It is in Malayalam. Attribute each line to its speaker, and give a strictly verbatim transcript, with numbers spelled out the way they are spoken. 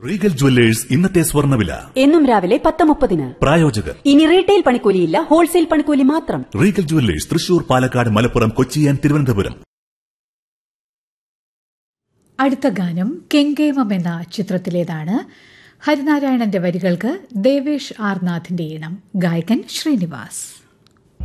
Speaker 1: റീഗൽ ജുവല്ലേഴ്സ് ഇന്നത്തെ സ്വർണ്ണവില
Speaker 2: എന്നും രാവിലെ പത്ത് മുപ്പതിന്.
Speaker 1: പ്രായോജകർ
Speaker 2: ഇനി റീറ്റെയിൽ പണിക്കൂലിയില്ല, ഹോൾസെയിൽ പണിക്കൂലി മാത്രം.
Speaker 1: Regal jewellers Thrissur, Palakkad, Malappuram, Kochi and Thiruvananthapuram.
Speaker 3: അടുത്ത ഗാനം കെങ്കേമം എന്ന ചിത്രത്തിലേതാണ്. ഹരിനാരായണന്റെ വരികൾക്ക് ദേവേഷ് ആർ നാഥിന്റെ ഈണം. ഗായകൻ ശ്രീനിവാസ്.